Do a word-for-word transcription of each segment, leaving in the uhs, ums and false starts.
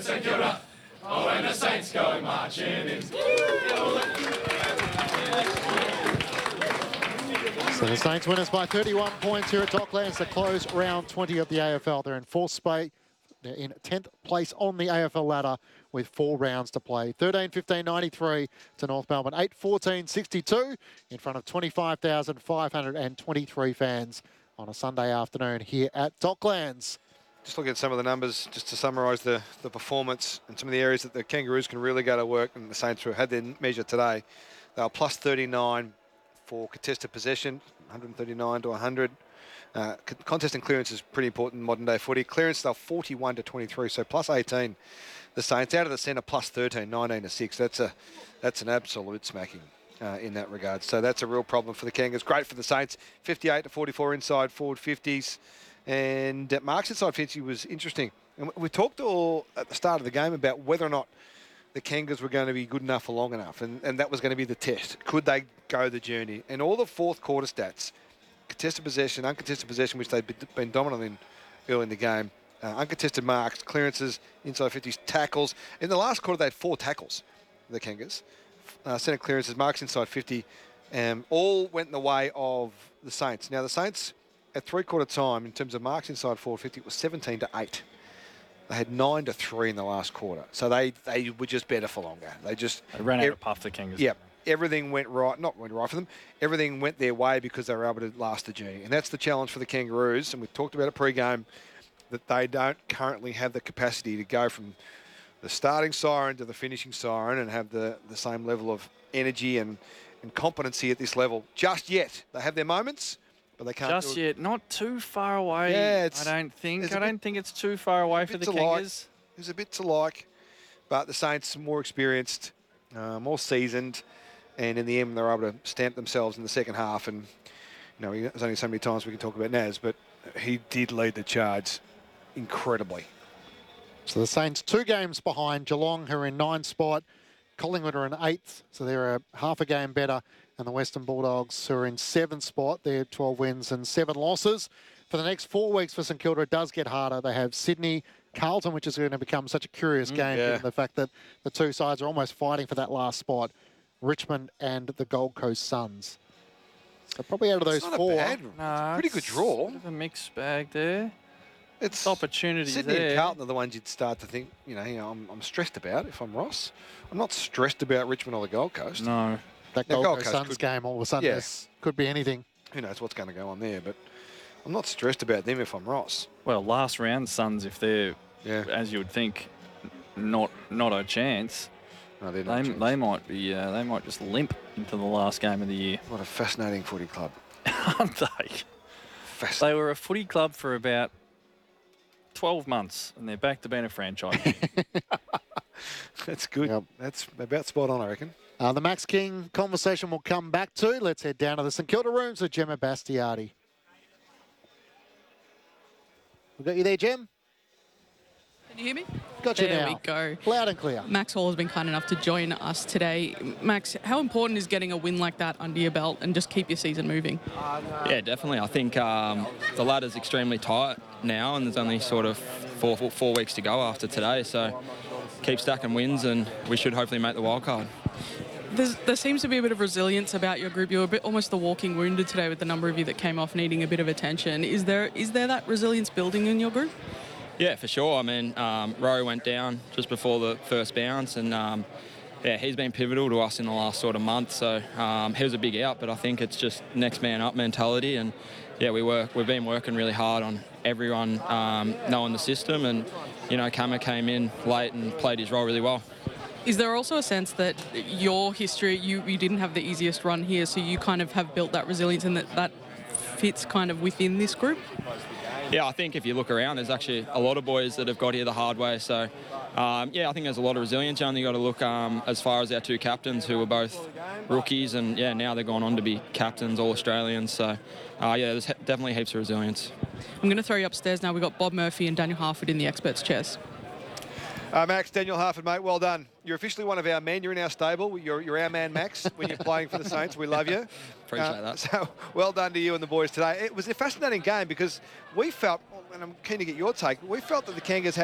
Oh, and the Saints go marching in. So the Saints win us by thirty-one points here at Docklands to close round twenty of the A F L. They're in fourth space. They're in tenth place on the A F L ladder with four rounds to play. thirteen fifteen ninety-three to North Melbourne. eight fourteen sixty-two in front of twenty-five thousand five hundred twenty-three fans on a Sunday afternoon here at Docklands. Just looking at some of the numbers, just to summarise the, the performance and some of the areas that the Kangaroos can really go to work, and the Saints had their measure today. They were plus thirty-nine for contested possession, one thirty-nine to one hundred. Uh, contest and clearance is pretty important in modern day footy. Clearance, they're forty-one to twenty-three, so plus eighteen. The Saints out of the centre, plus thirteen, nineteen to six. That's a that's an absolute smacking uh, in that regard. So that's a real problem for the Kangaroos. Great for the Saints, fifty-eight to forty-four inside forward fifties. And uh, Mark's inside fifty was interesting. And we talked all at the start of the game about whether or not the Kangas were going to be good enough for long enough, and, and that was going to be the test. Could they go the journey? And all the fourth quarter stats, contested possession, uncontested possession, which they've been dominant in early in the game, uh, uncontested marks, clearances, inside fifties, tackles. In the last quarter, they had four tackles, the Kangas. Uh, centre clearances, marks inside fifty, um, all went in the way of the Saints. Now, the Saints, at three-quarter time, in terms of marks inside forward fifty, it was seventeen to eight. They had nine to three in the last quarter. So they, they were just better for longer. They just... They ran out of puff, the Kangas. Yeah. Everything went right, not went right for them, everything went their way because they were able to last the journey. And that's the challenge for the Kangaroos. And we talked about it pre-game, that they don't currently have the capacity to go from the starting siren to the finishing siren and have the, the same level of energy and, and competency at this level just yet. They have their moments, but they can't Just do it. yet. Not too far away, Yeah, it's, I don't think. there's a I don't bit- think it's too far away for the bits alike. Kangas. There's a bit to like, but the Saints more experienced, uh, more seasoned, and in the end they're able to stamp themselves in the second half. And you know, there's only so many times we can talk about Naz, but he did lead the charge incredibly. So the Saints two games behind Geelong, who are in ninth spot. Collingwood are in eighth, so they're a half a game better. And the Western Bulldogs, who are in seventh spot, they're twelve wins and seven losses. For the next four weeks for St Kilda, it does get harder. They have Sydney, Carlton, which is going to become such a curious Mm, game, yeah. given the fact that the two sides are almost fighting for that last spot. Richmond and the Gold Coast Suns. So probably out of It's those not four. a bad, No, pretty good it's draw. Bit of a mixed bag there. It's Opportunities Sydney there. and Carlton are the ones you'd start to think, you know, you know I'm, I'm stressed about if I'm Ross. I'm not stressed about Richmond or the Gold Coast. No. That Now, Gold, Gold Coast Coast Suns could- game, all of a sudden, Yeah. this could be anything. Who knows what's going to go on there, but I'm not stressed about them if I'm Ross. Well, last round, Suns, if they're, Yeah. as you would think, not not a chance, No, they're they, not. a chance. they might be. Uh, they might just limp into the last game of the year, What a fascinating footy club. aren't they? Fascinating. They were a footy club for about twelve months, and they're back to being a franchise. That's good. Yep. That's about spot on, I reckon. Uh, the Max King conversation we'll come back to. Let's head down to the St Kilda rooms with Gemma Bastiardi. We got you there, Gem? Can you hear me? Got you There now. we go. Loud and clear. Max Hall has been kind enough to join us today. Max, how important is getting a win like that under your belt and just keep your season moving? Yeah, definitely. I think um, the ladder's extremely tight now, and there's only sort of four, four, four weeks to go after today. So keep stacking wins, and we should hopefully make the wild card. There's, there seems to be a bit of resilience about your group. You were a bit almost the walking wounded today with the number of you that came off needing a bit of attention. Is there is there that resilience building in your group? Yeah, for sure. I mean, um, Rowe went down just before the first bounce, and um, yeah, he's been pivotal to us in the last sort of month. So um, he was a big out, but I think it's just next man up mentality. And yeah, we work. We've been working really hard on everyone um, knowing the system, and you know, Kama came in late and played his role really well. Is there also a sense that your history, you, you didn't have the easiest run here, so you kind of have built that resilience and that that fits kind of within this group? Yeah, I think if you look around, there's actually a lot of boys that have got here the hard way. So, um, yeah, I think there's a lot of resilience. You only got to look um, as far as our two captains, who were both rookies, and yeah, now they're gone on to be captains, all Australians. So, uh, yeah, there's he- definitely heaps of resilience. I'm going to throw you upstairs now. We've got Bob Murphy and Daniel Harford in the experts' chairs. Uh, Max, Daniel Harford, mate, well done. You're officially one of our men. You're in our stable. You're, you're our man, Max, when you're playing for the Saints. We love you. Appreciate Uh, that. So, well done to you and the boys today. It was a fascinating game because we felt, and I'm keen to get your take, we felt that the Kangas had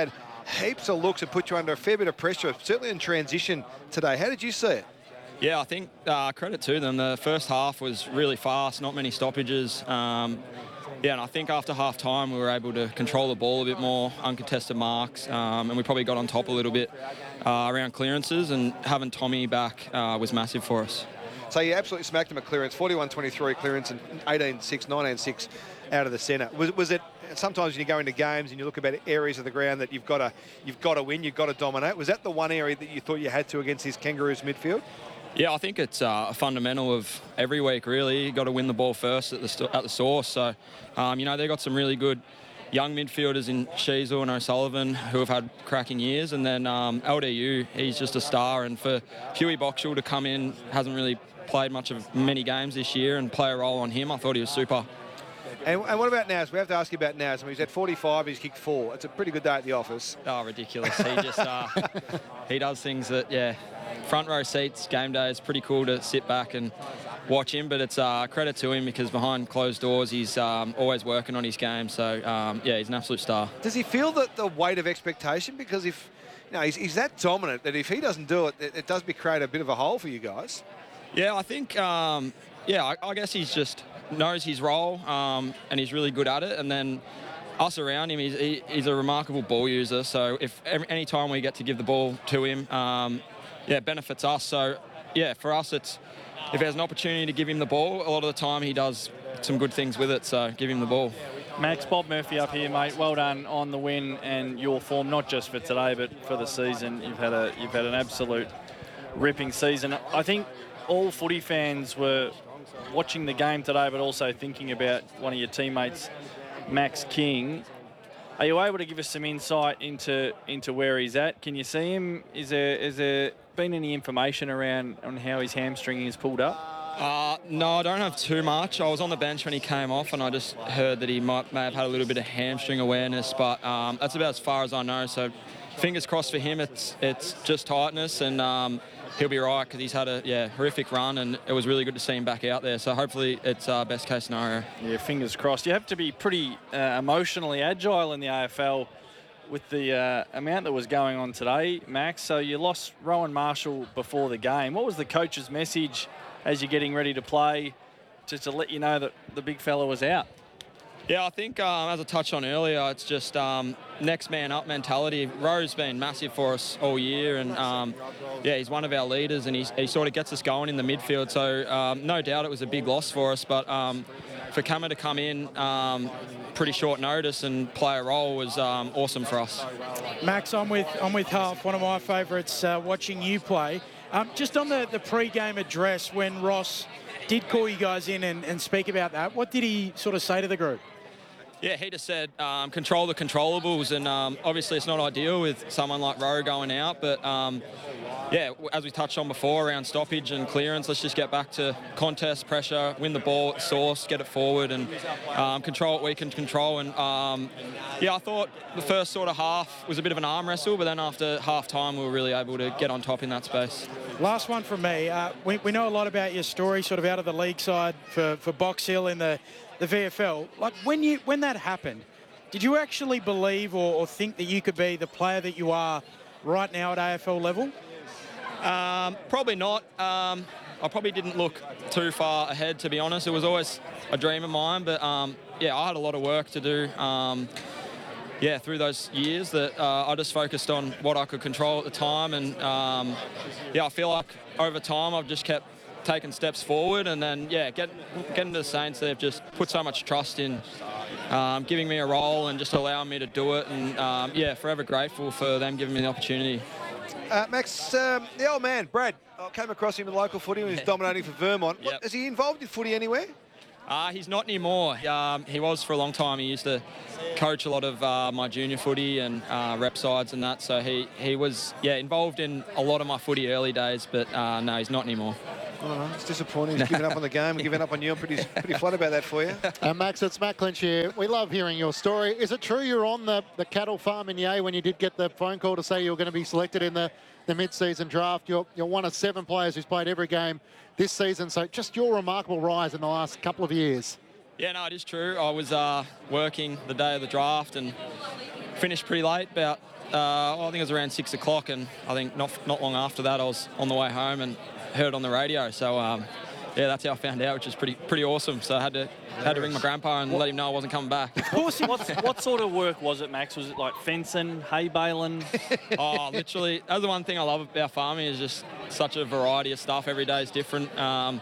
heaps of looks and put you under a fair bit of pressure, certainly in transition today. How did you see it? Yeah, I think uh, credit to them. The first half was really fast, not many stoppages. Um, yeah, and I think after half time we were able to control the ball a bit more, uncontested marks, um, and we probably got on top a little bit uh, around clearances, and having Tommy back uh, was massive for us. So you absolutely smacked them at clearance, forty-one twenty-three clearance and eighteen six, nineteen six out of the centre. Was, was it, sometimes when you go into games and you look about areas of the ground that you've got to you've got to win, you've got to dominate, was that the one area that you thought you had to against this Kangaroos midfield? Yeah, I think it's uh, a fundamental of every week, really. You've got to win the ball first at the, at the source. So, um, you know, they've got some really good young midfielders in Sheasel and O'Sullivan who have had cracking years. And then um, L D U, he's just a star. And for Huey Boxall to come in, hasn't really played much of many games this year, and play a role on him, I thought he was super. And, and what about Naz? We have to ask you about Naz. I mean, he's at forty-five, he's kicked four. It's a pretty good day at the office. Oh, ridiculous. He just, uh, he does things that, yeah, front row seats, game day, is pretty cool to sit back and watch him, but it's uh, credit to him because behind closed doors, he's um, always working on his game. So, um, yeah, he's an absolute star. Does he feel the, the weight of expectation? Because if, you know, he's, he's that dominant that if he doesn't do it, it, it does be create a bit of a hole for you guys. Yeah, I think, um, yeah, I, I guess he's just knows his role um, and he's really good at it. And then us around him, he's, he, he's a remarkable ball user. So if every, any time we get to give the ball to him, um, yeah, it benefits us. So, yeah, for us, it's if there's an opportunity to give him the ball, a lot of the time he does some good things with it. So give him the ball. Max, Bob Murphy up here, mate. Well done on the win and your form, not just for today, but for the season. You've had a you've had an absolute ripping season. I think all footy fans were watching the game today, but also thinking about one of your teammates, Max King. Are you able to give us some insight into into where he's at? Can you see him? Is there is there been any information around on how his hamstring is pulled up? Uh, no, I don't have too much. I was on the bench when he came off, and I just heard that he might may have had a little bit of hamstring awareness, but um, that's about as far as I know. So, fingers crossed for him. It's it's just tightness, and um, he'll be right because he's had a yeah horrific run, and it was really good to see him back out there. So hopefully it's uh, best case scenario. Yeah, fingers crossed. You have to be pretty uh, emotionally agile in the A F L with the uh, amount that was going on today, Max. So you lost Rowan Marshall before the game. What was the coach's message as you're getting ready to play, just to let you know that the big fella was out? Yeah, I think um, as I touched on earlier, it's just um, next man up mentality. Rowe's been massive for us all year, and um, yeah, he's one of our leaders, and he's, he sort of gets us going in the midfield. So um, no doubt it was a big loss for us, but um, for Kama to come in um, pretty short notice and play a role was um, awesome for us. Max, I'm with I'm with Huff. One of my favourites uh, watching you play. Um, just on the, the pre-game address, when Ross did call you guys in and, and speak about that, what did he sort of say to the group? Yeah, he just said um, control the controllables, and um, obviously it's not ideal with someone like Rowe going out, but um, yeah, as we touched on before around stoppage and clearance, let's just get back to contest, pressure, win the ball at source, get it forward, and um, control what we can control. And um, yeah, I thought the first sort of half was a bit of an arm wrestle, but then after half time we were really able to get on top in that space. Last one from me. Uh, we, we know a lot about your story, sort of out of the league side for, for Box Hill in the the V F L. Like when you when that happened, did you actually believe or, or think that you could be the player that you are right now at A F L level? Um, probably not. Um, I probably didn't look too far ahead, to be honest. It was always a dream of mine, but um, yeah, I had a lot of work to do. Um, yeah, through those years that uh, I just focused on what I could control at the time, and um, yeah, I feel like over time I've just kept taking steps forward, and then yeah, get, getting to the Saints, they've just put so much trust in um, giving me a role and just allowing me to do it, and um, yeah, forever grateful for them giving me the opportunity. Uh, Max, um, the old man, Brad, I came across him in local footy when he was dominating for Vermont. Yep. What, is he involved in footy anywhere? Uh, he's not anymore. Um, he was for a long time. He used to coach a lot of uh, my junior footy and uh, rep sides and that, so he, he was yeah involved in a lot of my footy early days, but uh, no, he's not anymore. Oh, it's disappointing. He's given up on the game and given up on you. I'm pretty, pretty flat about that for you. And Max, it's Matt Clinch here. We love hearing your story. Is it true you're on the, the cattle farm in Yea when you did get the phone call to say you were going to be selected in the, the mid-season draft? You're, you're one of seven players who's played every game this season, so just your remarkable rise in the last couple of years. Yeah, no, it is true. I was uh, working the day of the draft and finished pretty late, about uh, I think it was around six o'clock, and I think not not long after that, I was on the way home and heard it on the radio. So um, yeah, that's how I found out, which is pretty pretty awesome. So I had to had to ring my grandpa and let him know I wasn't coming back. Of course. What's, what sort of work was it, Max? Was it like fencing, hay baling? Oh, literally. That's the one thing I love about farming is just such a variety of stuff. Every day is different. Um,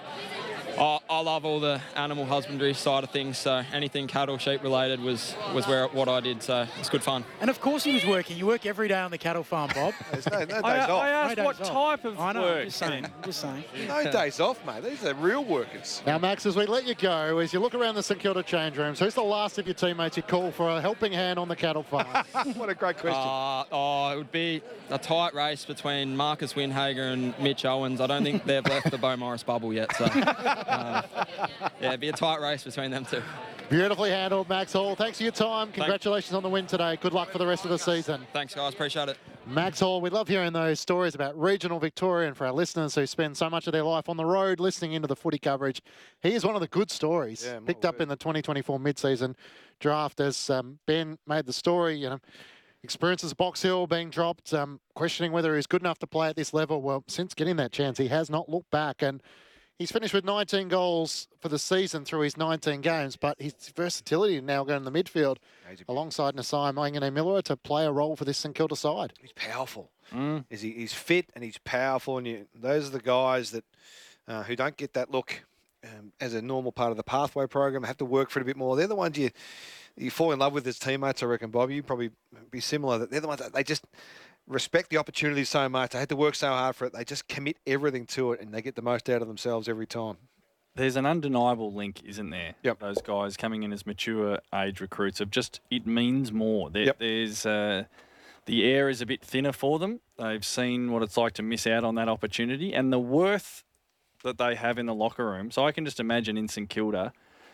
I, I love all the animal husbandry side of things, so anything cattle, sheep related was was where what I did, so it's good fun. And of course he was working. You work every day on the cattle farm, Bob. There's no, no days I, off. I asked No what days off. type of I know, work. I'm just saying. I'm just saying. No days off, mate. These are real workers. Now, Max, as we let you go, as you look around the St Kilda change rooms, who's the last of your teammates you call for a helping hand on the cattle farm? What a great question. Uh, oh, it would be a tight race between Marcus Windhager and Mitch Owens. I don't think they've left the Bo Morris bubble yet, so uh, yeah, it'd be a tight race between them two. Beautifully handled, Max Hall. Thanks for your time. Congratulations on the win today. Good luck for the rest of the season. Thanks, guys. Appreciate it. Max Hall, we love hearing those stories about regional Victoria, and for our listeners who spend so much of their life on the road listening into the footy coverage, he is one of the good stories. Yeah, Picked up in the twenty twenty-four mid-season draft as um, Ben made the story, you know, experiences Box Hill being dropped, um, questioning whether he's good enough to play at this level. Well, since getting that chance, he has not looked back, and he's finished with nineteen goals for the season through his nineteen games, but his versatility now going in the midfield alongside Nasai Mangane Miller to play a role for this St Kilda side. He's powerful. Mm. Is he, he's fit and he's powerful, and you, those are the guys that uh, who don't get that look um, as a normal part of the pathway program, have to work for it a bit more. They're the ones you you fall in love with as teammates, I reckon, Bob. You'd probably be similar. That they're the ones that they just respect the opportunity so much. They had to work so hard for it. They just commit everything to it, and they get the most out of themselves every time. There's an undeniable link, isn't there? Yep. Those guys coming in as mature age recruits of just, it means more. There, Yep. There's uh, the air is a bit thinner for them. They've seen what it's like to miss out on that opportunity, and the worth that they have in the locker room. So I can just imagine in St Kilda,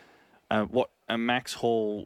uh, what a Max Hall,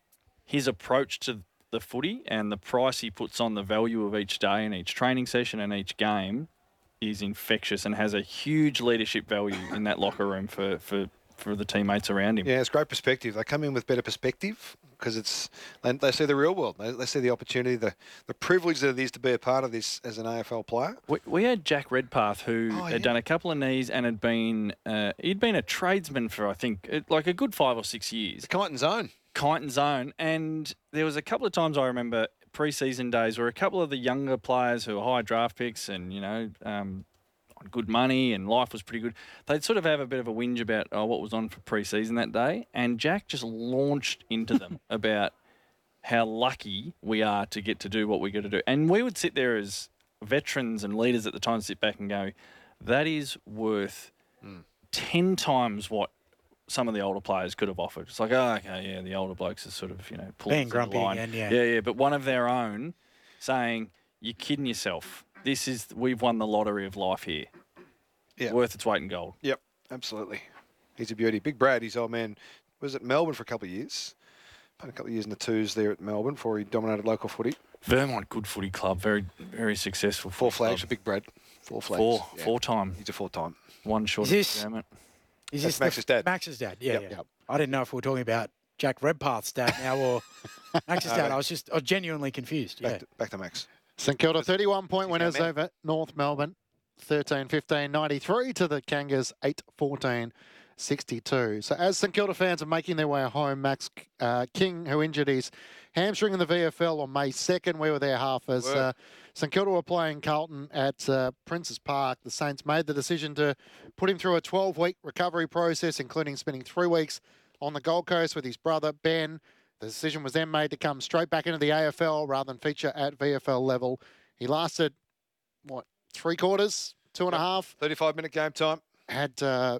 his approach to the footy and the price he puts on the value of each day and each training session and each game is infectious and has a huge leadership value in that locker room for, for, for the teammates around him. Yeah, it's great perspective. They come in with better perspective because it's they, they see the real world. They, they see the opportunity, the, the privilege that it is to be a part of this as an A F L player. We, we had Jack Redpath, who Oh, had yeah. done a couple of knees and had been uh, he'd been a tradesman for I think it- like a good five or six years. It's Kyneton's own. Kyneton's own, and there was a couple of times I remember pre-season days where a couple of the younger players who were high draft picks and you know um, on good money and life was pretty good, they'd sort of have a bit of a whinge about oh, what was on for pre-season that day, and Jack just launched into them about how lucky we are to get to do what we got to do, and we would sit there as veterans and leaders at the time, sit back and go, that is worth mm. ten times what some of the older players could have offered. It's like, oh, okay, yeah, the older blokes are sort of, you know, pulling Being the grumpy line. again, yeah. Yeah, yeah, but one of their own saying, you're kidding yourself. This is, we've won the lottery of life here. Yeah. Worth its weight in gold. Yep, absolutely. He's a beauty. Big Brad, his old man, was at Melbourne for a couple of years. Played a couple of years in the twos there at Melbourne before he dominated local footy. Vermont, good footy club, very, very successful. Four footy flags club. for Big Brad. Four flags. Four, Yeah. four time. He's a four-time. One short Is this- of Vermont. Is That's this the- Max's dad. Max's dad, yeah, Yep. yeah. Yep. I didn't know if we were talking about Jack Redpath's dad now or Max's No, dad. no. I was just I was genuinely confused. Back, Yeah. to, back to Max. St Kilda thirty-one point winners man. over North Melbourne, thirteen fifteen ninety-three to the Kangas, eight fourteen sixty-two. So as St Kilda fans are making their way home, Max uh, King, who injured his hamstring in the V F L on May second, we were there half as Were. uh, St Kilda were playing Carlton at uh, Princes Park. The Saints made the decision to put him through a twelve-week recovery process, including spending three weeks on the Gold Coast with his brother, Ben. The decision was then made to come straight back into the A F L rather than feature at V F L level. He lasted, what, three quarters, two and a half? thirty-five minute game time. Had uh,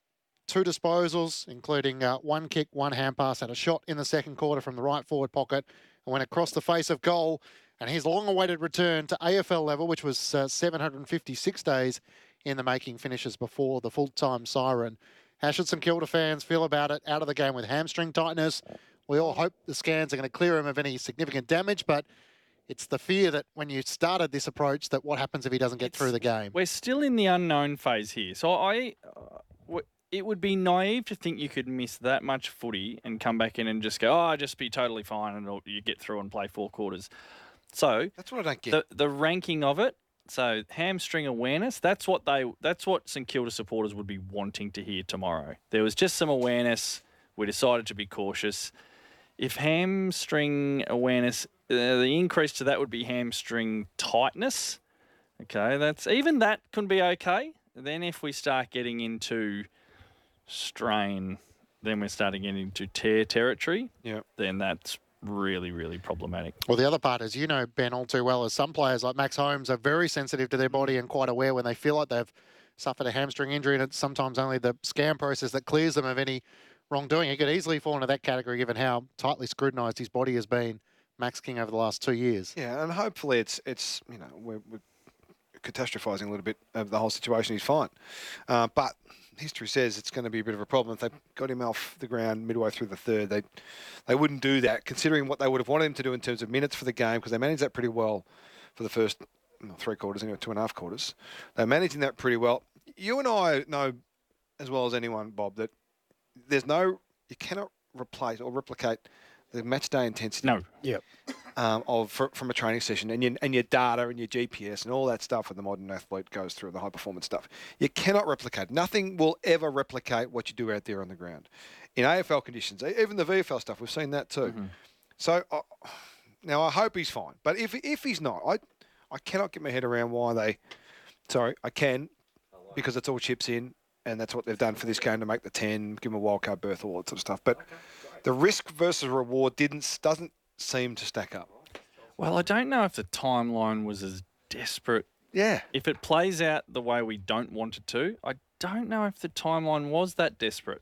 two disposals, including uh, one kick, one hand pass, had a shot in the second quarter from the right forward pocket and went across the face of goal. And his long-awaited return to A F L level, which was uh, seven hundred fifty-six days in the making, finishes before the full-time siren. How should St Kilda fans feel about it? Out of the game with hamstring tightness. We all hope the scans are going to clear him of any significant damage, but it's the fear that when you started this approach, that what happens if he doesn't get It's- through the game? We're still in the unknown phase here. So I, uh, w- it would be naive to think you could miss that much footy and come back in and just go, oh, just be totally fine and it'll- you get through and play four quarters. So That's what I don't get. the the ranking of it. So hamstring awareness. That's what they. That's what St Kilda supporters would be wanting to hear tomorrow. There was just some awareness. We decided to be cautious. If hamstring awareness, uh, the increase to that would be hamstring tightness. Okay, that's even that can be okay. Then if we start getting into strain, then we're starting getting into tear territory. Yeah. Then that's really, really problematic. Well, the other part is, you know, Ben, all too well, as some players like Max Holmes are very sensitive to their body and quite aware when they feel like they've suffered a hamstring injury, and it's sometimes only the scan process that clears them of any wrongdoing. He could easily fall into that category given how tightly scrutinised his body has been, Max King, over the last two years. Yeah, and hopefully it's, it's you know, we're, we're catastrophising a little bit of the whole situation. He's fine. Uh, but history says it's going to be a bit of a problem. If they got him off the ground midway through the third, they they wouldn't do that, considering what they would have wanted him to do in terms of minutes for the game, because they managed that pretty well for the first well, three quarters, anyway, two and a half quarters. They're managing that pretty well. You and I know as well as anyone, Bob, that there's no, you cannot replace or replicate the match day intensity. No. Yep. Um, of fr- from a training session, and your and your data and your G P S and all that stuff that the modern athlete goes through, the high performance stuff. You cannot replicate. Nothing will ever replicate what you do out there on the ground. In A F L conditions, e- even the V F L stuff, we've seen that too. Mm-hmm. So uh, now I hope he's fine, but if if he's not, I I cannot get my head around why they. Sorry, I can, because it's all chips in, and that's what they've done for this game to make the ten, give him a wild card berth, all that sort of stuff. But the risk versus reward didn't doesn't seem to stack up. Well, I don't know if the timeline was as desperate. Yeah. If it plays out the way we don't want it to, I don't know if the timeline was that desperate.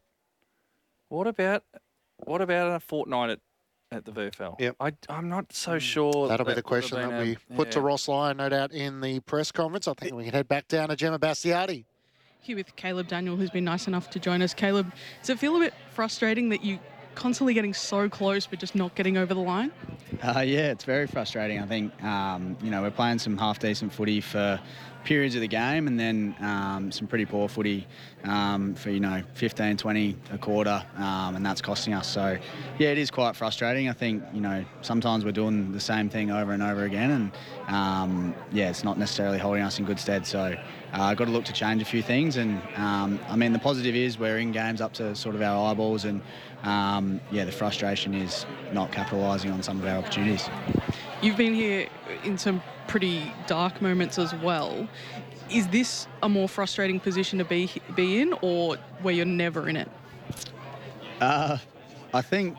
What about what about a fortnight at, at the V F L? Yep. I, I'm not so sure. That'll be the that would have question been that a- we put to yeah. Ross Lyon, no doubt, in the press conference. I think we can head back down to Gemma Bastiati. Here with Caleb Daniel, who's been nice enough to join us. Caleb, does it feel a bit frustrating that you constantly getting so close but just not getting over the line? Uh, yeah, it's very frustrating. I think, um, you know, we're playing some half-decent footy for periods of the game, and then um, some pretty poor footy um, for, you know, fifteen, twenty a quarter, um, and that's costing us. So, yeah, it is quite frustrating. I think, you know, sometimes we're doing the same thing over and over again, and, um, yeah, it's not necessarily holding us in good stead. So I've uh, got to look to change a few things. And, um, I mean, the positive is we're in games up to sort of our eyeballs, and, um, yeah, the frustration is not capitalising on some of our opportunities. You've been here in some pretty dark moments as well. Is this a more frustrating position to be be in, or where you're never in it? Uh, I think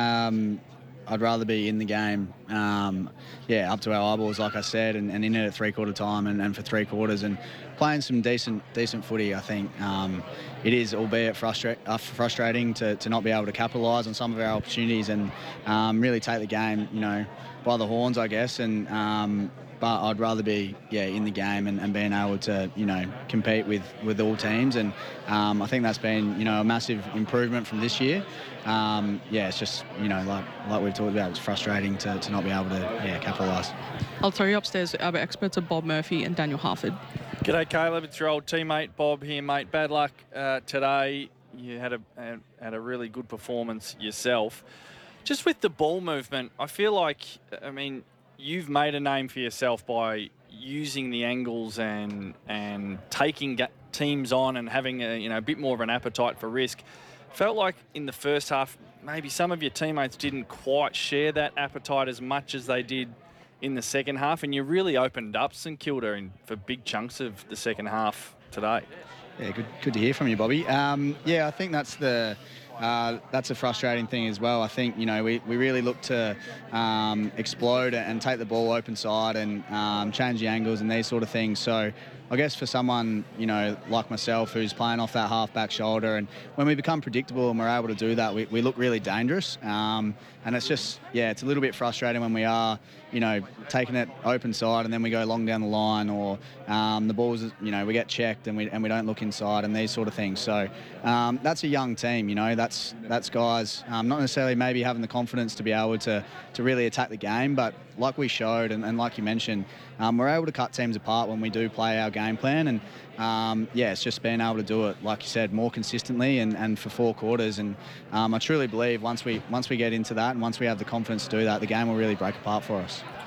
um, I'd rather be in the game, um, yeah, up to our eyeballs, like I said, and, and in it at three-quarter time and, and for three quarters and playing some decent decent footy. I think um, it is, albeit frustra- uh, frustrating to, to not be able to capitalise on some of our opportunities and um, really take the game, you know, by the horns, I guess. And um, but I'd rather be, yeah, in the game and, and being able to, you know, compete with, with all teams. And um, I think that's been, you know, a massive improvement from this year. Um, yeah, it's just, you know, like like we've talked about, it's frustrating to, to not be able to, yeah, capitalise. I'll throw you upstairs. Our experts are Bob Murphy and Daniel Harford. G'day, Caleb. It's your old teammate Bob here, mate. Bad luck uh, today. You had a had a really good performance yourself. Just with the ball movement, I feel like, I mean, you've made a name for yourself by using the angles and and taking ga- teams on and having a, you know, a bit more of an appetite for risk. Felt like in the first half, maybe some of your teammates didn't quite share that appetite as much as they did in the second half, and you really opened up St Kilda in, for big chunks of the second half today. Yeah, good, good to hear from you, Bobby. Um, yeah, I think that's the uh, that's a frustrating thing as well. I think, you know, we, we really look to um, explode and take the ball open side and um, change the angles and these sort of things. So I guess for someone, you know, like myself who's playing off that half-back shoulder, and when we become predictable and we're able to do that, we, we look really dangerous. Um, and it's just, yeah, it's a little bit frustrating when we are, you know, taking it open side and then we go long down the line, or um, the balls, you know, we get checked and we and we don't look inside and these sort of things. So um, that's a young team, you know, that's that's guys um, not necessarily maybe having the confidence to be able to, to really attack the game, but like we showed and, and like you mentioned, um, we're able to cut teams apart when we do play our game plan. And um, yeah, it's just being able to do it, like you said, more consistently and, and for four quarters. And um, I truly believe once we once we get into that and once we have the confidence to do that, the game will really break apart for us.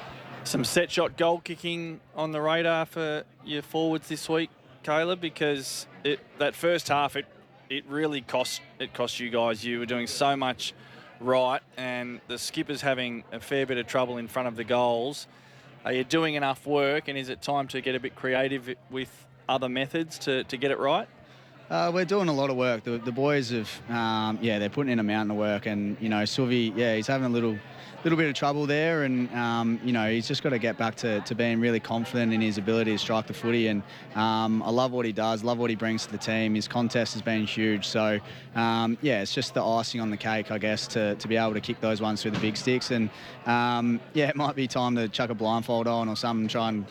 some set shot goal kicking on the radar for your forwards this week, Caleb? Because it, that first half, it it really cost it cost you guys. You were doing so much right, and the skipper's having a fair bit of trouble in front of the goals. Are you doing enough work, and is it time to get a bit creative with other methods to, to get it right? Uh, we're doing a lot of work. The, the boys have, um, yeah, they're putting in a mountain of work, and you know, Sylvie, yeah, he's having a little, little bit of trouble there, and um, you know, he's just got to get back to, to being really confident in his ability to strike the footy. And um, I love what he does, love what he brings to the team. His contest has been huge, so um, yeah, it's just the icing on the cake, I guess, to, to be able to kick those ones through the big sticks. And um, yeah, it might be time to chuck a blindfold on or something, try and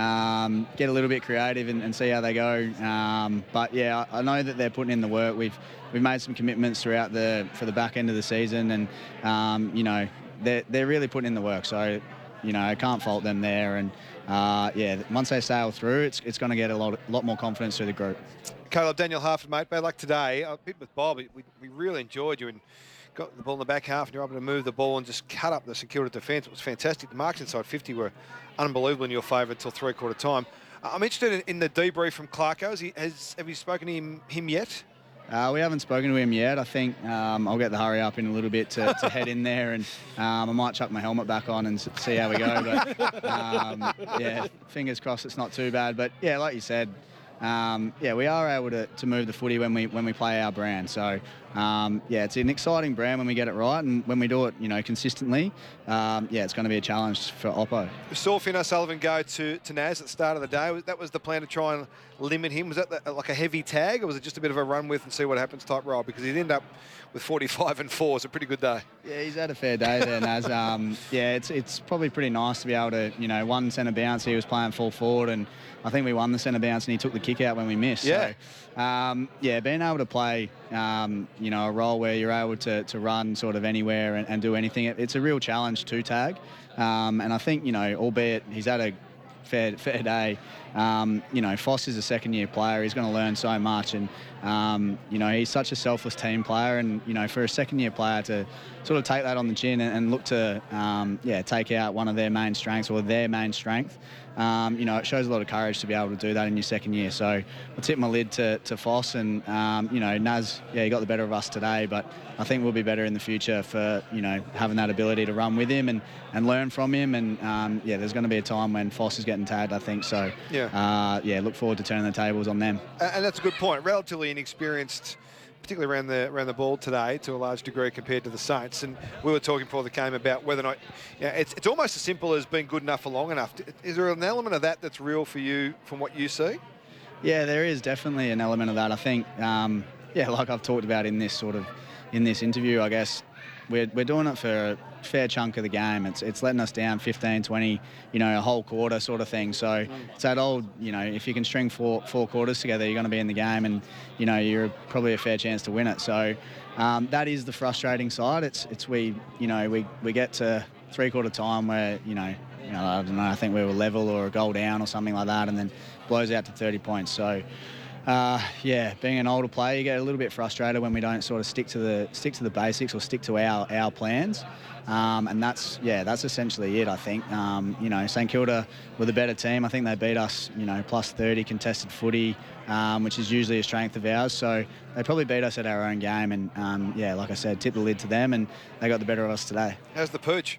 um, get a little bit creative and, and see how they go. Um, but yeah, I, I know that they're putting in the work. We've we've made some commitments throughout the for the back end of the season, and um, you know, they're they're really putting in the work. So you know, I can't fault them there. And uh, yeah, once they sail through, it's it's going to get a lot lot more confidence through the group. Caleb, Daniel Harford, mate, bad luck today. A bit with Bob, we, we really enjoyed you and got the ball in the back half, and you're able to move the ball and just cut up the St Kilda defence. It was fantastic. The marks inside fifty were unbelievable in your favour until three-quarter time. I'm interested in, in the debrief from Clarko. Has he, has, have you spoken to him, him yet? Uh, we haven't spoken to him yet. I think um, I'll get the hurry up in a little bit to, to head in there, and um, I might chuck my helmet back on and see how we go. But um, yeah, fingers crossed it's not too bad. But yeah, like you said, um, yeah, we are able to, to move the footy when we when we play our brand. So um, yeah, it's an exciting brand when we get it right, and when we do it, you know, consistently. Um, yeah, it's going to be a challenge for Oppo. We saw Finn O'Sullivan go to, to Naz at the start of the day. That was the plan, to try and limit him. Was that the, like a heavy tag, or was it just a bit of a run with and see what happens type role? Because he'd end up with forty-five and four. It's a pretty good day. Yeah, he's had a fair day there, Naz. Um, yeah, it's it's probably pretty nice to be able to, you know, one centre bounce. He was playing full forward, and I think we won the centre bounce, and he took the kick out when we missed. Yeah. So, um, yeah, being able to play, um, you know, a role where you're able to, to run sort of anywhere and, and do anything, it, it's a real challenge to tag. Um, and I think, you know, albeit he's had a fair fair day, um, you know, Foss is a second-year player. He's going to learn so much, and um, you know, he's such a selfless team player. And you know, for a second-year player to sort of take that on the chin and, and look to, um, yeah, take out one of their main strengths or their main strength. Um, you know, it shows a lot of courage to be able to do that in your second year. So I'll tip my lid to, to Foss, and, um, you know, Naz, yeah, he got the better of us today, but I think we'll be better in the future for, you know, having that ability to run with him and, and learn from him. And, um, yeah, there's going to be a time when Foss is getting tagged, I think. So, yeah, uh, yeah, look forward to turning the tables on them. And that's a good point. Relatively inexperienced, particularly around the around the ball today, to a large degree compared to the Saints. And we were talking before the game about whether or not, you know, it's, it's almost as simple as being good enough for long enough. Is there an element of that that's real for you from what you see? Yeah, there is definitely an element of that. I think, um, yeah, like I've talked about in this sort of, in this interview, I guess, we're, we're doing it for a fair chunk of the game. It's it's letting us down fifteen, twenty, you know, a whole quarter sort of thing. So mm. it's that old, you know, if you can string four four quarters together, you're going to be in the game, and, you know, you're probably a fair chance to win it. So um, that is the frustrating side. It's, it's we, you know, we, we get to three-quarter time where, you know, you know, I don't know, I think we were level or a goal down or something like that, and then blows out to thirty points. So, Uh, yeah, being an older player, you get a little bit frustrated when we don't sort of stick to the stick to the basics or stick to our our plans, um, and that's yeah, that's essentially it. I think um, you know, St Kilda were the better team. I think they beat us, you know, plus thirty contested footy, um, which is usually a strength of ours. So they probably beat us at our own game, and um, yeah, like I said, tip the lid to them, and they got the better of us today. How's the pooch?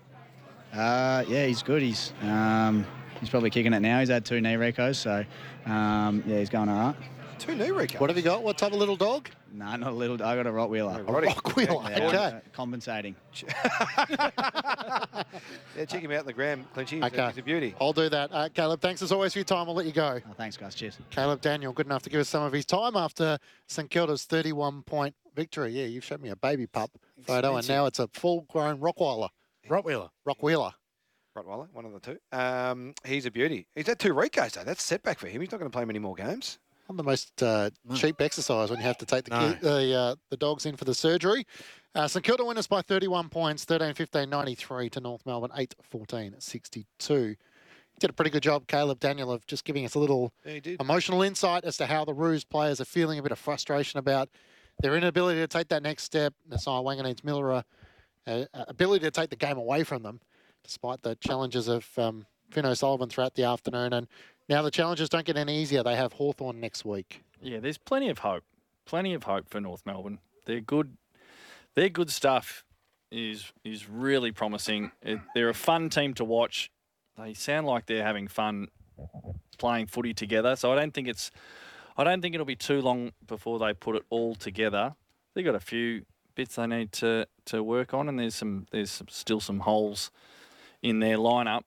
Uh, yeah, he's good. He's um, he's probably kicking it now. He's had two knee recos, so um, yeah, he's going all right. Two knee recos. What have you got? What type of little dog? No, not a little. I got a Rottweiler. A Rottweiler. Yeah, Okay. uh, compensating. Yeah, check him out in the gram, Clinchy. He's, Okay. a, he's a beauty. I'll do that. Uh, Caleb, thanks as always for your time. I'll let you go. Oh, thanks, guys. Cheers. Caleb Daniel, good enough to give us some of his time after St Kilda's thirty-one point victory. Yeah, you've shown me a baby pup photo, and now it's a full-grown Rottweiler. Rottweiler. Rottweiler. Rottweiler, one of the two. Um, he's a beauty. He's had two recos, though. That's a setback for him. He's not going to play many more games. Not the most uh, No. cheap exercise when you have to take the No. ki- the, uh, the dogs in for the surgery. Uh, St Kilda winners by thirty-one points, thirteen fifteen ninety-three to North Melbourne, eight fourteen sixty-two. He did a pretty good job, Caleb Daniel, of just giving us a little Yeah, he did. emotional insight as to how the Roos players are feeling, a bit of frustration about their inability to take that next step. Nasiah Wanganeen-Miller, uh, ability to take the game away from them, despite the challenges of um, Finn O'Sullivan throughout the afternoon. And now the challenges don't get any easier. They have Hawthorn next week. Yeah, there's plenty of hope. Plenty of hope for North Melbourne. They're good. Their good stuff is is really promising. It, they're a fun team to watch. They sound like they're having fun playing footy together. So I don't think it's. I don't think it'll be too long before they put it all together. They've got a few bits they need to to work on, and there's some there's some, still some holes in their lineup.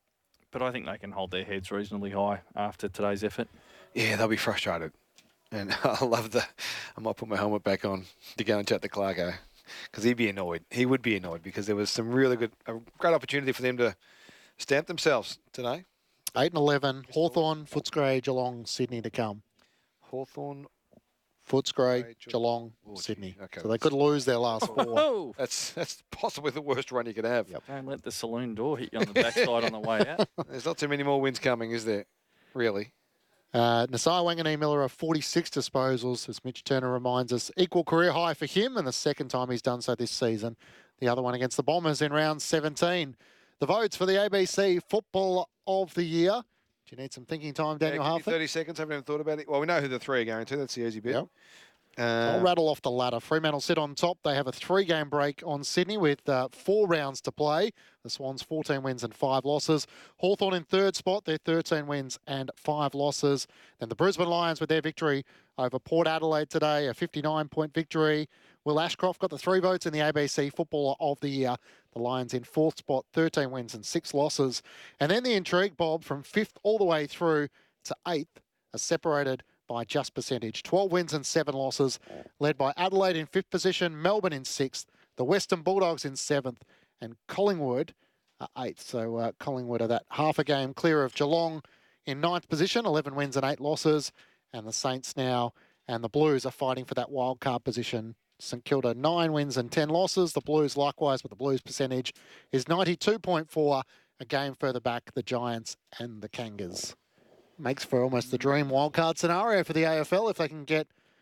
But I think they can hold their heads reasonably high after today's effort. Yeah, they'll be frustrated. And I love the, I might put my helmet back on to go and chat to Clarko, because he'd be annoyed. He would be annoyed because there was some really good, a great opportunity for them to stamp themselves today. eight and eleven, Hawthorn, Footscray, Geelong, Sydney to come. Hawthorn, Footscray, Geelong, Oh, gee, Sydney. okay, So they could lose their last four. Oh, That's that's possibly the worst run you could have. Yep. don't let the saloon door hit you on the backside on the way out. There's not too many more wins coming, is there? Really? Uh, Nasai Wanganeen Miller are forty-six disposals, as Mitch Turner reminds us. Equal career high for him, and the second time he's done so this season. The other one against the Bombers in round seventeen. The votes for the A B C Football of the Year. Do you need some thinking time, Daniel yeah, give me Harford? thirty seconds. Haven't even thought about it. Well, we know who the three are going to. That's the easy bit. Yep. Uh, I'll rattle off the ladder. Fremantle sit on top. They have a three-game break on Sydney with uh, four rounds to play. The Swans, fourteen wins and five losses. Hawthorn in third spot. They're thirteen wins and five losses. Then the Brisbane Lions with their victory over Port Adelaide today, a fifty-nine point victory. Will Ashcroft got the three votes in the A B C Footballer of the Year. The Lions in fourth spot, thirteen wins and six losses. And then the intrigue, Bob, from fifth all the way through to eighth, are separated by just percentage. twelve wins and seven losses, led by Adelaide in fifth position, Melbourne in sixth, the Western Bulldogs in seventh, and Collingwood are eighth. So uh, Collingwood are that half a game clear of Geelong in ninth position, eleven wins and eight losses, and the Saints now and the Blues are fighting for that wild card position. St Kilda, nine wins and ten losses. The Blues likewise, but the Blues percentage is ninety-two point four, a game further back, the Giants and the Kangas. Makes for almost the dream wildcard scenario for the A F L if they can get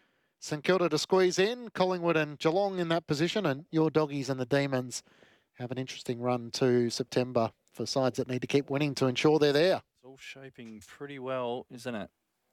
St Kilda to squeeze in, Collingwood and Geelong in that position, and your Doggies and the Demons have an interesting run to September for sides that need to keep winning to ensure they're there. It's all shaping pretty well, isn't it?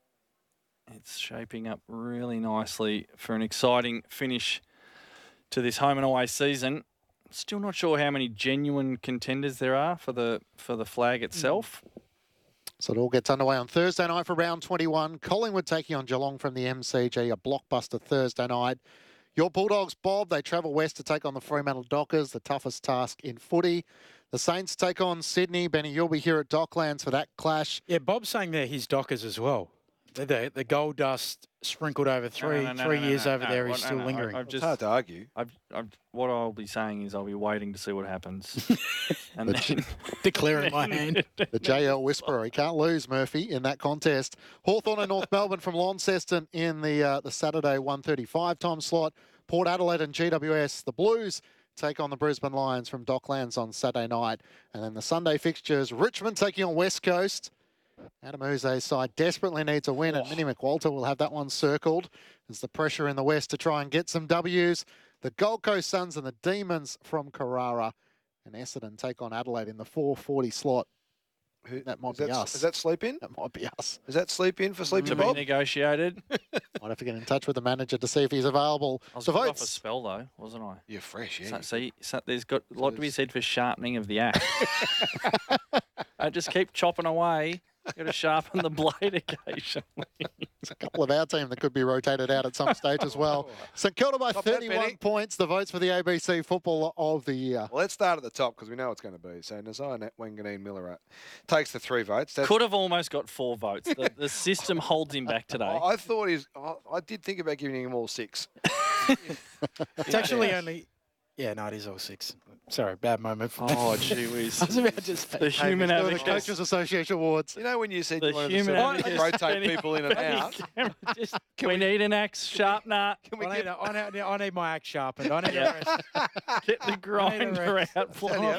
It's shaping up really nicely for an exciting finish to this home and away season. Still not sure how many genuine contenders there are for the for the flag itself. So it all gets underway on Thursday night for round twenty-one. Collingwood taking on Geelong from the M C G, a blockbuster Thursday night. Your Bulldogs, Bob, they travel west to take on the Fremantle Dockers, the toughest task in footy. The Saints take on Sydney. Benny, you'll be here at Docklands for that clash. Yeah, Bob's saying they're his Dockers as well. The, the, the gold dust sprinkled over three No, no, no, three no, no, years no, over no, there well, is no, still no, I- lingering. I've it's just, hard to argue. I've, I've, what I'll be saying is I'll be waiting to see what happens. and But then, Declaring my hand. The J L Whisperer. He can't lose, Murphy, in that contest. Hawthorn and North Melbourne from Launceston in the uh, the Saturday one thirty-five time slot. Port Adelaide and G W S, the Blues, take on the Brisbane Lions from Docklands on Saturday night. And then the Sunday fixtures, Richmond taking on West Coast. Adam Uze's side desperately needs a win, and Minnie McWalter will have that one circled. There's the pressure in the West to try and get some W's. The Gold Coast Suns and the Demons from Carrara and Essendon take on Adelaide in the four forty slot. Who, That might is be that, us. Is that sleep in? That might be us. Is that sleep in for sleep to to be Bob? negotiated. Might have to get in touch with the manager to see if he's available. I was The good off a votes. spell though, wasn't I? You're fresh, yeah. So, see, so there's got a lot to be said for sharpening of the axe. I just keep chopping away. Got to sharpen the blade occasionally. There's a couple of our team that could be rotated out at some stage as well. St Kilda by Stop that, thirty-one Benny. points. The votes for the A B C Footballer of the Year. Well, let's start at the top because we know it's going to be. So Nazai Wanganeen Miller takes the three votes. That's, Could have almost got four votes. The, the system holds him back today. I, I thought he's. I, I did think about giving him all six. It's actually only... Yeah, no, it is all six. Sorry, bad moment for me. Oh, gee whiz. I was about to say. The human Doing the abacus. Coaches Association Awards. You know when you said The you wanted to human sort of abacus. rotate people in and out. Just, we need an axe sharpener. Can we I, get need, a- I, need, I need my axe sharpened. I need Yeah. a rest. Get the grinder rest. out. Tell you,